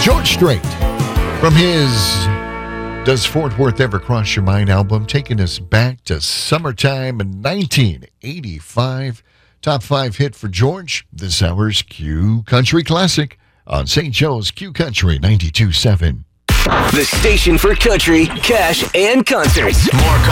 George Strait from his Does Fort Worth Ever Cross Your Mind album, taking us back to summertime in 1985. Top 5 hit for George, this hour's Q Country Classic on St. Joe's Q Country 92.7. The station for country, cash, and concerts. More